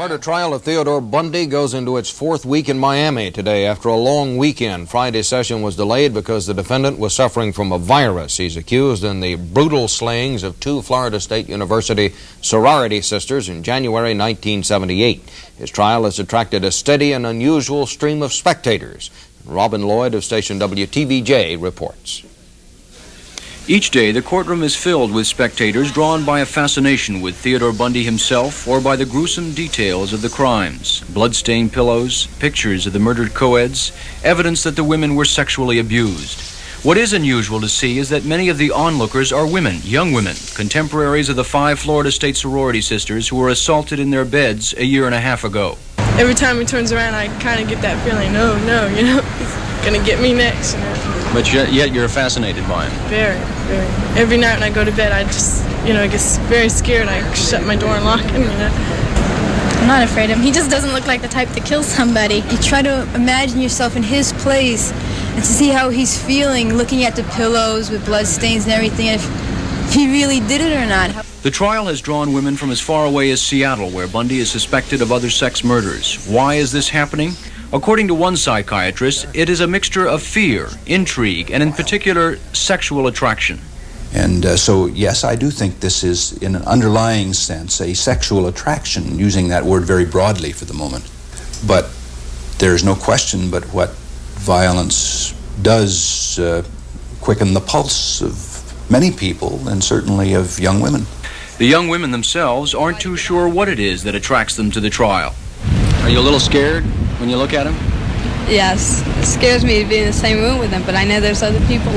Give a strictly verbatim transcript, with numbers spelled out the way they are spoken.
Florida trial of Theodore Bundy goes into its fourth week in Miami today after a long weekend. Friday's session was delayed because the defendant was suffering from a virus. He's accused in the brutal slayings of two Florida State University sorority sisters in January nineteen seventy-eight. His trial has attracted a steady and unusual stream of spectators. Robin Lloyd of station W T V J reports. Each day, the courtroom is filled with spectators drawn by a fascination with Theodore Bundy himself or by the gruesome details of the crimes. Blood-stained pillows, pictures of the murdered co-eds, evidence that the women were sexually abused. What is unusual to see is that many of the onlookers are women, young women, contemporaries of the five Florida State sorority sisters who were assaulted in their beds a year and a half ago. Every time he turns around, I kind of get that feeling, no, no, you know, he's going to get me next, you know. But yet you're fascinated by him. Very, very. Every night when I go to bed, I just, you know, I get very scared. I shut my door and lock him, you know. I'm not afraid of him. He just doesn't look like the type to kill somebody. You try to imagine yourself in his place and to see how he's feeling, looking at the pillows with blood stains and everything, if, if he really did it or not. The trial has drawn women from as far away as Seattle, where Bundy is suspected of other sex murders. Why is this happening? According to one psychiatrist, it is a mixture of fear, intrigue, and in particular, sexual attraction. And uh, so, yes, I do think this is, in an underlying sense, a sexual attraction, using that word very broadly for the moment. But there is no question but what violence does uh, quicken the pulse of many people, and certainly of young women. The young women themselves aren't too sure what it is that attracts them to the trial. Are you a little scared when you look at him? Yes, it scares me to be in the same room with him, but I know there's other people